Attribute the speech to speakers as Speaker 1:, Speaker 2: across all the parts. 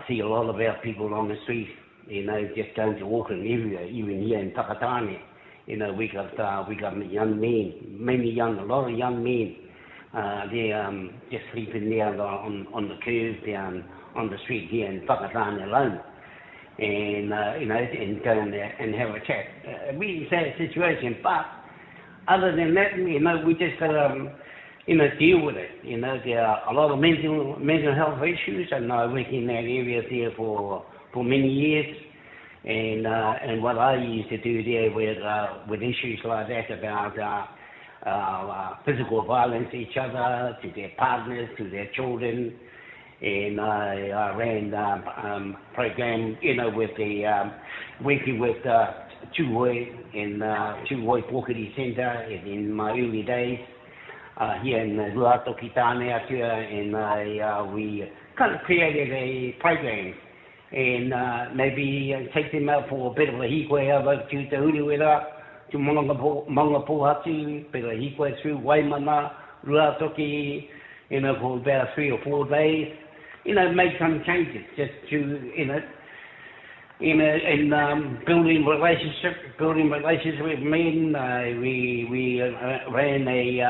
Speaker 1: see a lot of our people on the street, just going to Auckland area, even here in Takatane. We got young men, a lot of young men. They're just sleeping there on the curb down on the street here in Takatane alone. And going there and have a chat. A really sad situation, but other than that, we just got to, deal with it. There are a lot of mental health issues, and I work in that area there for many years. And what I used to do there with issues like that about physical violence to each other, to their partners, to their children. And I ran program, with the working with Chuhoi and Chuhoi Pōkiri Centre in my early days here in Ruatoki Tāne Atua, and we kind of created a program and maybe take them out for a bit of a hikoi over to Te Uriwera, to Mangapuhatu, bit of a hikoi through Waimana, Ruatoki, for about 3 or 4 days. Make some changes just to, building relationships with men. We ran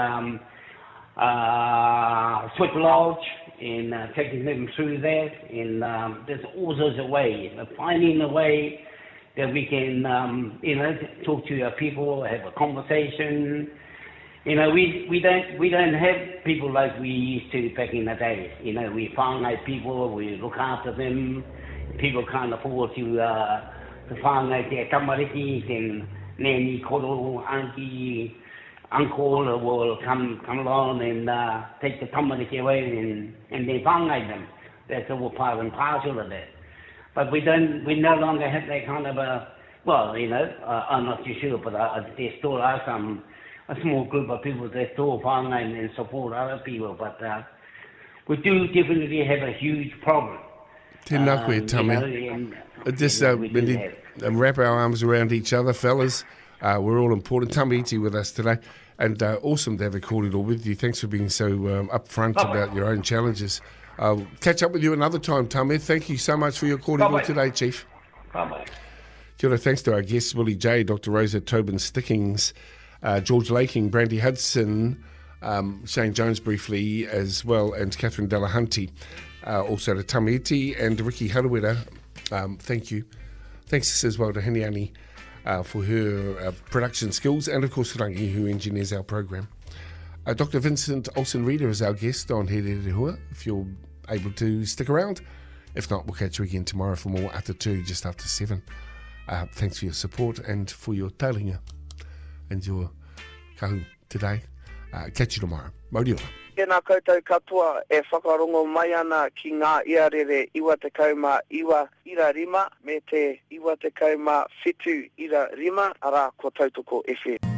Speaker 1: a sweat lodge and taking them through that. And there's all sorts of ways of finding a way that we can, talk to our people, have a conversation. We don't have people like we used to back in the day. We whāngai people, we look after them. People can't afford to whāngai their tamariki, and nanny, koro, auntie, uncle will come along and take the tamariki away and they whāngai them. That's all part and parcel of that. But we no longer have that kind of I'm not too sure, but there still are a small group of people that still whāngai and support other people, but we do definitely have a huge problem.
Speaker 2: Tēnā koe, Tami. Just we need to wrap our arms around each other, fellas. We're all important. Tami Iti with us today, and awesome to have a kōrero with you. Thanks for being so upfront about your own challenges. I'll catch up with you another time, Tami. Thank you so much for your kōrero today, Chief.
Speaker 1: Bye-bye.
Speaker 2: Kia ora, thanks to our guests, Willie J, Dr. Rosa Tobin-Stickings, George Laking, Brandy Hudson, Shane Jones briefly as well, and Catherine Delahunty, also to Tami Iti and Ricky Harawira. Thank you. Thanks as well to Heniani for her production skills, and of course Rangi, who engineers our program. Dr. Vincent Olsen-Reader is our guest on He Rere Hua, if you're able to stick around. If not, we'll catch you again tomorrow for more Ata 2, just after 7. Thanks for your support and for your taringa and your kahu today. Catch you tomorrow. Mauri ora.
Speaker 3: Tēnā koutou katoa e whakarongo mai ana ki ngā ia rere iwa te kauma iwa ira rima me te iwa te kauma whitu ira rima ara ko tautoko FM.